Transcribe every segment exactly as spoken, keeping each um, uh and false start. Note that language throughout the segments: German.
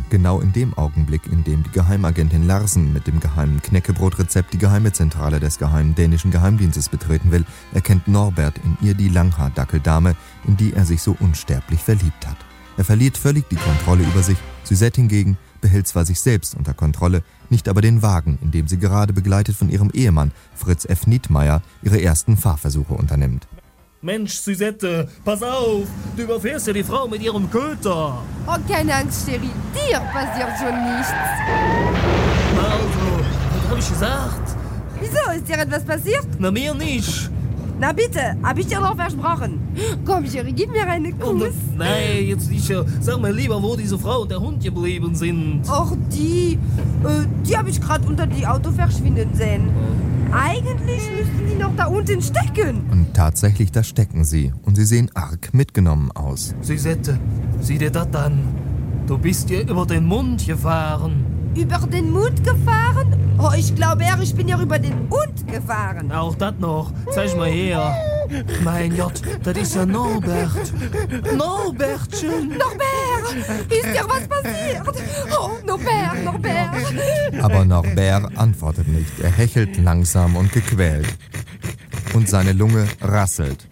Genau in dem Augenblick, in dem die Geheimagentin Larsen mit dem geheimen Knäckebrotrezept die geheime Zentrale des geheimen dänischen Geheimdienstes betreten will, erkennt Norbert in ihr die Langhaar-Dackeldame, in die er sich so unsterblich verliebt hat. Er verliert völlig die Kontrolle über sich. Suzette hingegen behält zwar sich selbst unter Kontrolle, nicht aber den Wagen, in dem sie gerade begleitet von ihrem Ehemann Fritz F. Nietmeyer ihre ersten Fahrversuche unternimmt. Mensch, Suzette, pass auf, du überfährst ja die Frau mit ihrem Köter. Oh, keine Angst, Cherie, dir passiert schon nichts. Also, was hab ich gesagt? Wieso, ist dir etwas passiert? Na, mir nicht. Na bitte, hab ich dir doch versprochen. Komm, Cherie, gib mir einen Kuss. Oh, nein, jetzt nicht. Sag mir lieber, wo diese Frau und der Hund geblieben sind. Och, die, äh, die habe ich gerade unter die Auto verschwinden sehen. Eigentlich müssten die noch da unten stecken. Und tatsächlich, da stecken sie. Und sie sehen arg mitgenommen aus. Suzette, sieh dir das an. Du bist dir über den Mund gefahren. Über den Mund gefahren? Oh, ich glaube eher, ich bin ja über den Hund gefahren. Auch das noch. Zeig mal her. Mein Gott, das ist ja Norbert. Norbertchen. Norbert, ist dir was passiert? Oh, Norbert, Norbert. Aber Norbert antwortet nicht. Er hechelt langsam und gequält. Und seine Lunge rasselt.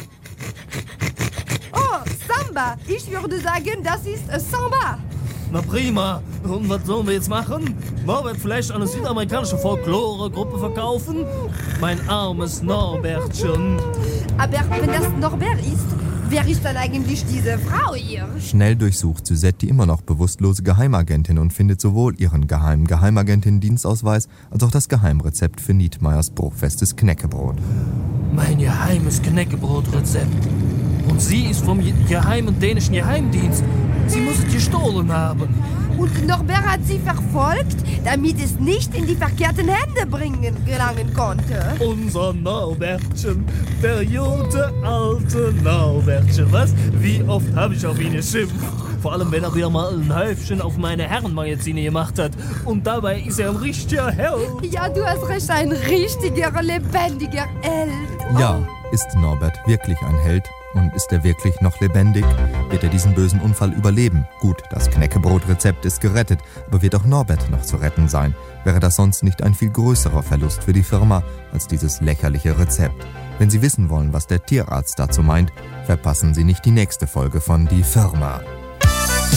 Oh, Samba. Ich würde sagen, das ist äh, Samba. Na prima. Und was sollen wir jetzt machen? Norbert vielleicht eine südamerikanische Folklore-Gruppe verkaufen? Mein armes Norbertchen. Aber wenn das Norbert ist, wer ist dann eigentlich diese Frau hier? Schnell durchsucht Suzette die immer noch bewusstlose Geheimagentin und findet sowohl ihren geheimen Geheimagentin-Dienstausweis als auch das Geheimrezept für Nietmeyers bruchfestes Knäckebrot. Mein geheimes Knäckebrotrezept. Und sie ist vom geheimen dänischen Geheimdienst. Sie muss es gestohlen haben. Und Norbert hat sie verfolgt, damit es nicht in die verkehrten Hände bringen gelangen konnte. Unser Norbertchen, der gute alte Norbertchen, was? Wie oft habe ich auf ihn geschimpft? Vor allem, wenn er wieder mal ein Häufchen auf meine Herrenmagazine gemacht hat. Und dabei ist er ein richtiger Held. Ja, du hast recht, ein richtiger, lebendiger Held. Ja, ist Norbert wirklich ein Held? Und ist er wirklich noch lebendig? Wird er diesen bösen Unfall überleben? Gut, das Knäckebrotrezept ist gerettet, aber wird auch Norbert noch zu retten sein? Wäre das sonst nicht ein viel größerer Verlust für die Firma als dieses lächerliche Rezept? Wenn Sie wissen wollen, was der Tierarzt dazu meint, verpassen Sie nicht die nächste Folge von Die Firma.